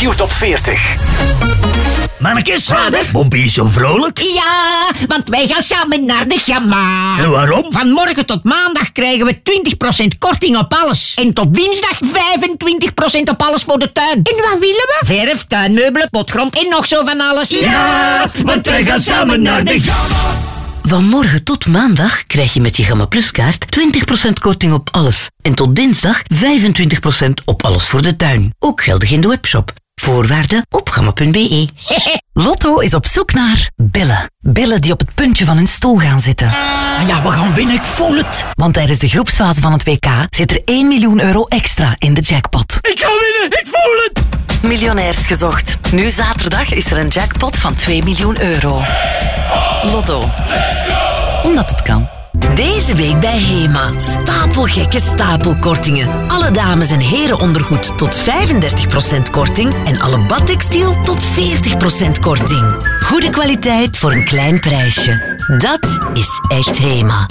Q-top 40. Mannekes, Bompie is zo vrolijk. Ja, want wij gaan samen naar de Gamma. En waarom? Van morgen tot maandag krijgen we 20% korting op alles. En tot dinsdag 25% op alles voor de tuin. En wat willen we? Verf, tuinmeubelen, potgrond en nog zo van alles. Ja, want wij gaan samen naar de Gamma. Van morgen tot maandag krijg je met je Gamma Plus kaart 20% korting op alles. En tot dinsdag 25% op alles voor de tuin. Ook geldig in de webshop. Voorwaarden op gamma.be. Lotto is op zoek naar bellen. Bellen die op het puntje van hun stoel gaan zitten. Ah ja, we gaan winnen, ik voel het. Want tijdens de groepsfase van het WK zit er 1 miljoen euro extra in de jackpot. Ik ga winnen, ik voel het. Miljonairs gezocht. Nu zaterdag is er een jackpot van 2 miljoen euro. Lotto. Omdat het kan. Deze week bij HEMA. Stapelgekke stapelkortingen. Alle dames- en herenondergoed tot 35% korting. En alle badtextiel tot 40% korting. Goede kwaliteit voor een klein prijsje. Dat is echt HEMA.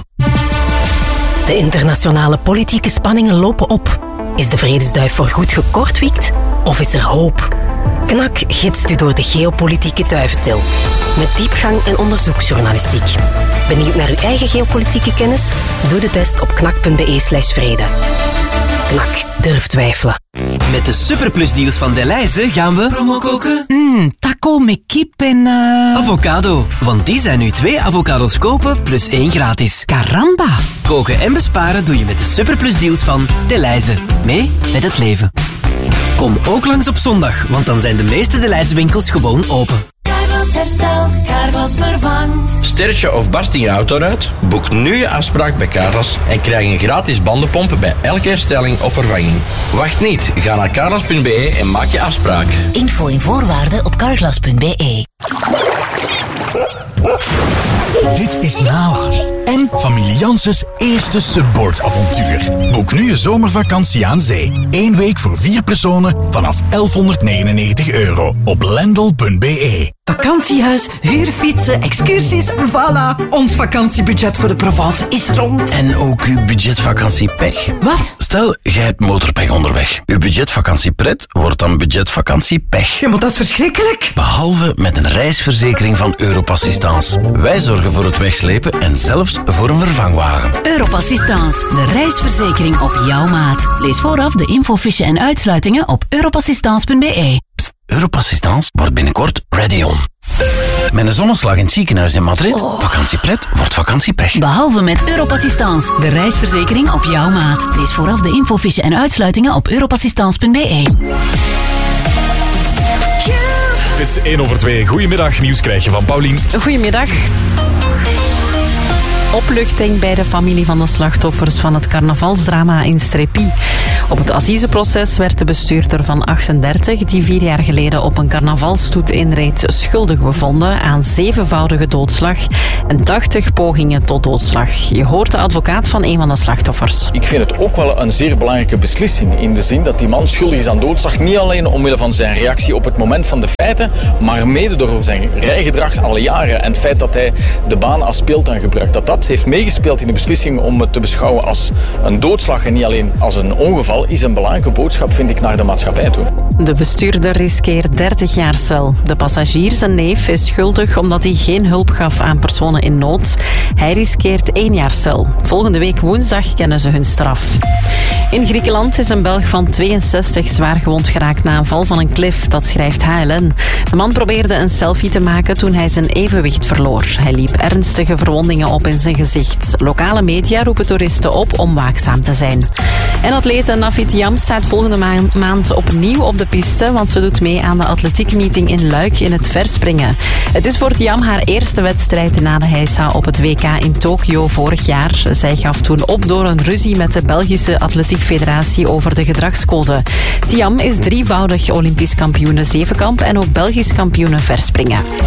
De internationale politieke spanningen lopen op. Is de vredesduif voorgoed gekortwiekt? Of is er hoop? KNAK gidst u door de geopolitieke duiventil. Met diepgang en onderzoeksjournalistiek. Benieuwd naar uw eigen geopolitieke kennis? Doe de test op knak.be/vrede. KNAK, durf twijfelen. Met de superplusdeals van Delhaize gaan we promo koken. Taco met kip en... Avocado. Want die zijn nu 2 avocados kopen plus 1 gratis. Caramba. Koken en besparen doe je met de superplusdeals van Delhaize. Mee met het leven. Kom ook langs op zondag, want dan zijn de meeste Delhaize winkels gewoon open. Carglass herstelt, Carglass vervangt. Sterretje of barsting je auto uit? Boek nu je afspraak bij Carglass en krijg een gratis bandenpomp bij elke herstelling of vervanging. Wacht niet, ga naar carglass.be en maak je afspraak. Info en voorwaarden op carglass.be. Dit is Nala en familie Janssens eerste subboardavontuur. Boek nu je zomervakantie aan zee. 1 week voor 4 personen vanaf €1199 op lendl.be. Vakantiehuis, huurfietsen, excursies, voilà. Ons vakantiebudget voor de Provence is rond. En ook uw budgetvakantiepech. Wat? Stel, jij hebt motorpech onderweg. Uw budgetvakantiepret wordt dan budgetvakantiepech. Ja, maar dat is verschrikkelijk. Behalve met een reisverzekering van Europassistance. Wij zorgen voor het wegslepen en zelfs voor een vervangwagen. Europassistance, de reisverzekering op jouw maat. Lees vooraf de infofiche en uitsluitingen op europassistance.be. Pst, Europassistance wordt binnenkort ready on. Met een zonneslag in het ziekenhuis in Madrid. Vakantiepret wordt vakantiepech. Behalve met Europassistance, de reisverzekering op jouw maat. Lees vooraf de infofiche en uitsluitingen op europassistance.be. Het is 1:02. Goedemiddag, nieuws krijg je van Paulien. Goedemiddag. Opluchting bij de familie van de slachtoffers van het carnavalsdrama in Strépy. Op het assiseproces werd de bestuurder van 38, die 4 jaar geleden op een carnavalsstoet inreed, schuldig bevonden aan 7-voudige doodslag en 80 pogingen tot doodslag. Je hoort de advocaat van een van de slachtoffers. Ik vind het ook wel een zeer belangrijke beslissing in de zin dat die man schuldig is aan doodslag, niet alleen omwille van zijn reactie op het moment van de feiten, maar mede door zijn rijgedrag alle jaren en het feit dat hij de baan als speeltuin gebruikt. Dat heeft meegespeeld in de beslissing om het te beschouwen als een doodslag en niet alleen als een ongeval, is een belangrijke boodschap, vind ik, naar de maatschappij toe. De bestuurder riskeert 30 jaar cel. De passagier, zijn neef, is schuldig omdat hij geen hulp gaf aan personen in nood. Hij riskeert 1 jaar cel. Volgende week woensdag kennen ze hun straf. In Griekenland is een Belg van 62 zwaar gewond geraakt na een val van een klif, dat schrijft HLN. De man probeerde een selfie te maken toen hij zijn evenwicht verloor. Hij liep ernstige verwondingen op in zijn gezicht. Lokale media roepen toeristen op om waakzaam te zijn. En atlete Nafit Thiam staat volgende maand opnieuw op de piste, want ze doet mee aan de atletiekmeeting in Luik in het verspringen. Het is voor Thiam haar eerste wedstrijd na de heisa op het WK in Tokio vorig jaar. Zij gaf toen op door een ruzie met de Belgische Atletiekfederatie over de gedragscode. Thiam is 3-voudig Olympisch kampioene zevenkamp en ook Belgisch kampioene verspringen.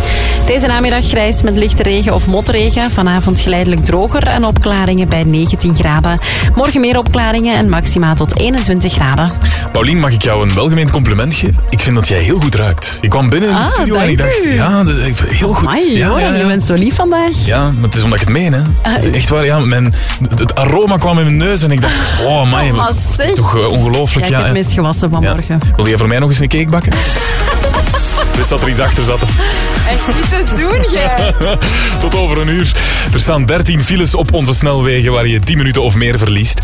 Deze namiddag grijs met lichte regen of motregen. Vanavond geleidelijk droger en opklaringen bij 19 graden. Morgen meer opklaringen en maxima tot 21 graden. Paulien, mag ik jou een welgemeend compliment geven? Ik vind dat jij heel goed ruikt. Je kwam binnen in de studio en ik dacht, heel goed. Amai, je bent zo lief vandaag. Ja, maar het is omdat ik het meen, hè. Echt waar, ja. Het aroma kwam in mijn neus en ik dacht, amai. Toch ongelooflijk. Ja, ik heb misgewassen vanmorgen. Ja. Wil jij voor mij nog eens een cake bakken? Dus dat er iets achter zat. Echt niet te doen, jij. Tot over een uur. Er staan 13 files op onze snelwegen waar je 10 minuten of meer verliest.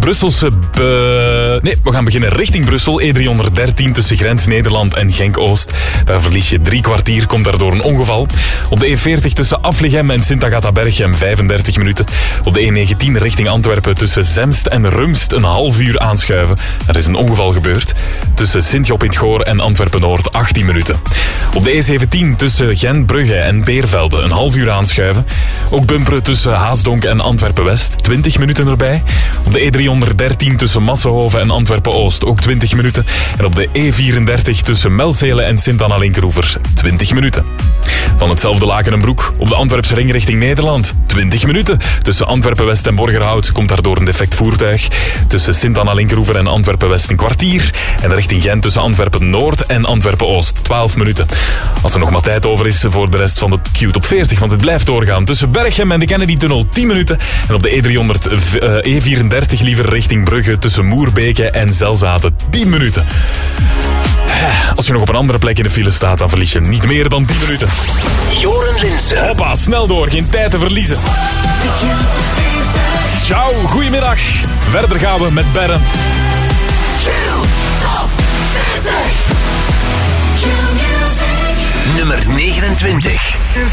We gaan beginnen richting Brussel. E313 tussen Grens Nederland en Genk-Oost. Daar verlies je 3 kwartier, komt daardoor een ongeval. Op de E40 tussen Afligem en Sint-Agatha-Berchem 35 minuten. Op de E19 richting Antwerpen tussen Zemst en Rumst een half uur aanschuiven. Er is een ongeval gebeurd. Tussen Sint-Job in het Goor en Antwerpen-Noord 18 minuten. Op de E17 tussen Gent-Brugge en Beervelde een half uur aanschuiven. Ook bumperen tussen Haasdonk en Antwerpen-West 20 minuten erbij. Op de E313 tussen Massenhoven en Antwerpen-Oost ook 20 minuten. En op de E34 tussen Melzele en Sint-Anna-Linkeroever 20 minuten. Van hetzelfde Lakenenbroek op de Antwerpse ring richting Nederland 20 minuten. Tussen Antwerpen-West en Borgerhout komt daardoor een defect voertuig. Tussen Sint-Anna-Linkeroever en Antwerpen-West een kwartier. En richting Gent tussen Antwerpen-Noord en Antwerpen-Oost 12 minuten. Als er nog maar tijd over is voor de rest van de Q-top 40, want het blijft doorgaan. Tussen Berchem en de Kennedy-tunnel 10 minuten. En op de E34 liever richting Brugge tussen Moerbeke en Zelzaten 10 minuten. Als je nog op een andere plek in de file staat, dan verlies je niet meer dan 10 minuten. Joren Linsen. Hoppa, snel door, geen tijd te verliezen. Ciao, goedemiddag. Verder gaan we met Berren. Nummer 29.